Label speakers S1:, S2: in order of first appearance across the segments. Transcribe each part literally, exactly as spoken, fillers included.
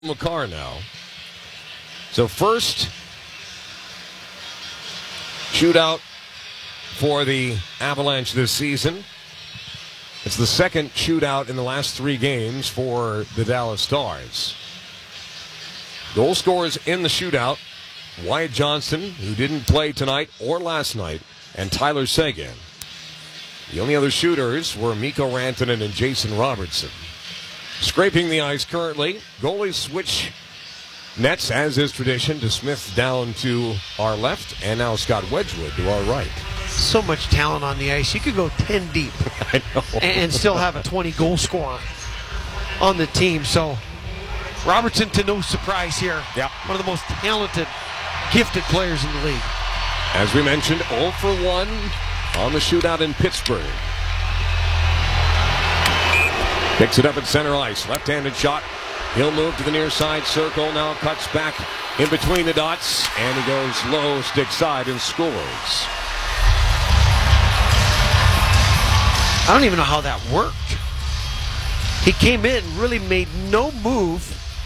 S1: McCarr now. So first shootout for the Avalanche this season. It's the second shootout in the last three games for the Dallas Stars. Goal scorers in the shootout: Wyatt Johnston, who didn't play tonight or last night, and Tyler Seguin. The only other shooters were Mikko Rantanen and Jason Robertson. Scraping the ice currently, goalies switch nets, as is tradition. DeSmith down to our left, and now Scott Wedgwood to our right.
S2: So much talent on the ice. You could go ten deep
S1: I know.
S2: and still have a twenty goal scorer on the team. So Robertson, to no surprise here.
S1: Yeah.
S2: One of the most talented, gifted players in the league.
S1: As we mentioned, oh for one on the shootout in Pittsburgh. Picks it up at center ice. Left-handed shot. He'll move to the near side circle. Now cuts back in between the dots. And he goes low, stick side, and scores.
S2: I don't even know how that worked. He came in, really made no move.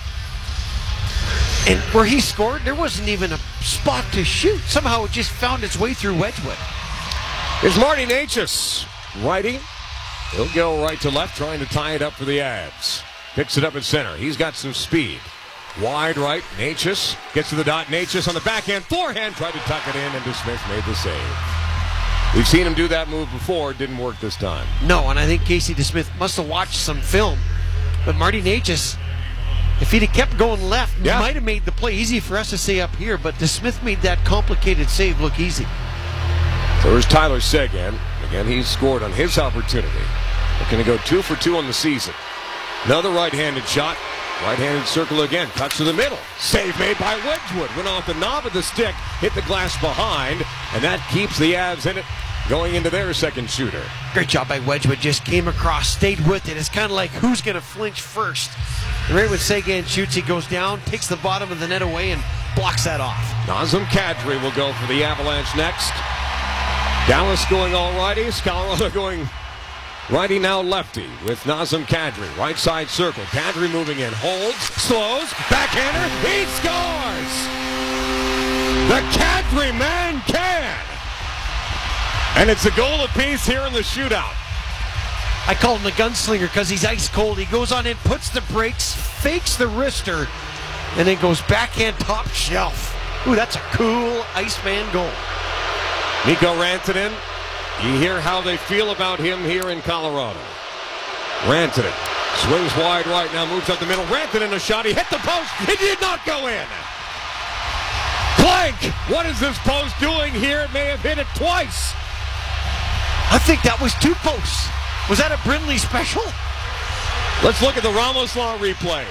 S2: And where he scored, there wasn't even a spot to shoot. Somehow it just found its way through Wedgwood.
S1: Here's Marty Necas. Righty. He'll go right to left, trying to tie it up for the Avs. Picks it up at center. He's got some speed. Wide right. Necas gets to the dot. Necas on the backhand. Forehand. Tried to tuck it in, and DeSmith made the save. We've seen him do that move before. It didn't work this time.
S2: No, and I think Casey DeSmith must have watched some film. But Marty Necas, if he'd have kept going left,
S1: yeah.
S2: might have made the play easy for us to say up here. But DeSmith made that complicated save look easy.
S1: So there's Tyler Seguin. Again, he's scored on his opportunity. Looking to go two for two on the season. Another right-handed shot. Right-handed circle again. Cuts to the middle. Save made by Wedgwood. Went off the knob of the stick. Hit the glass behind. And that keeps the Avs in it going into their second shooter.
S2: Great job by Wedgwood. Just came across, stayed with it. It's kind of like who's going to flinch first. And right when Seguin shoots, he goes down, takes the bottom of the net away, and blocks that off.
S1: Nazem Kadri will go for the Avalanche next. Dallas going all righties. Colorado going righty, now lefty, with Nazem Kadri. Right side circle. Kadri moving in. Holds. Slows. Backhander. He scores! The Kadri man can! And it's a goal apiece here in the shootout.
S2: I call him the gunslinger because he's ice cold. He goes on in, puts the brakes, fakes the wrister, and then goes backhand top shelf. Ooh, that's a cool Iceman goal.
S1: Mikko Rantanen. You hear how they feel about him here in Colorado. Rantanen swings wide right, now moves up the middle. Rantanen a shot. He hit the post. It did not go in. Blank. What is this post doing here? It may have hit it twice.
S2: I think that was two posts. Was that a Brindley special?
S1: Let's look at the Ramos Law replay.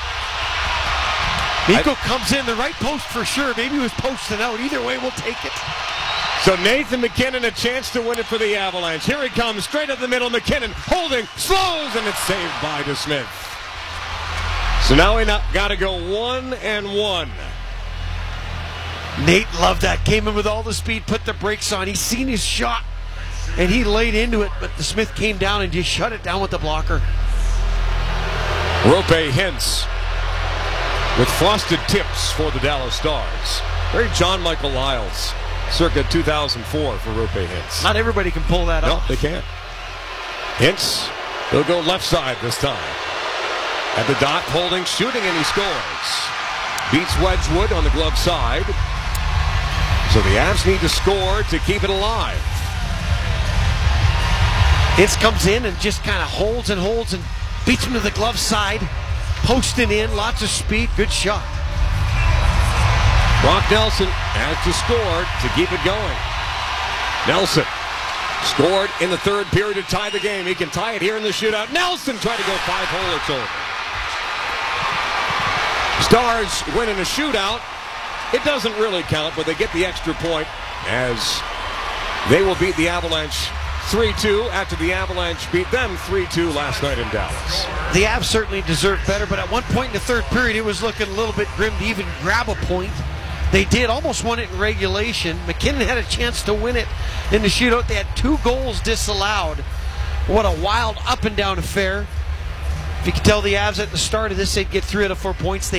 S2: Mikko I, comes in the right post for sure. Maybe he was posting out. Either way, we'll take it.
S1: So Nathan MacKinnon a chance to win it for the Avalanche. Here he comes, straight up the middle. MacKinnon holding, slows, and it's saved by DeSmith. So now we got to go one and one.
S2: Nate loved that. Came in with all the speed, put the brakes on. He's seen his shot, and he laid into it, but DeSmith came down and just shut it down with the blocker.
S1: Roope Hintz with frosted tips for the Dallas Stars. Very John Michael Lyles. Circa two thousand four for Roope Hintz.
S2: Not everybody can pull that
S1: no,
S2: off.
S1: No, they can't. Hintz, he'll go left side this time. At the dot, holding, shooting, and he scores. Beats Wedgwood on the glove side. So the Avs need to score to keep it alive.
S2: Hintz comes in and just kind of holds and holds and beats him to the glove side. Posting in, lots of speed, good shot.
S1: Brock Nelson has to score to keep it going. Nelson scored in the third period to tie the game. He can tie it here in the shootout. Nelson tried to go five-hole. It's over. Stars win in a shootout. It doesn't really count, but they get the extra point as they will beat the Avalanche three two after the Avalanche beat them three two last night in Dallas.
S2: The Avs certainly deserved better, but at one point in the third period, it was looking a little bit grim to even grab a point. They did, almost won it in regulation. MacKinnon had a chance to win it in the shootout. They had two goals disallowed. What a wild up and down affair. If you can tell the Avs at the start of this, they'd get three out of four points. They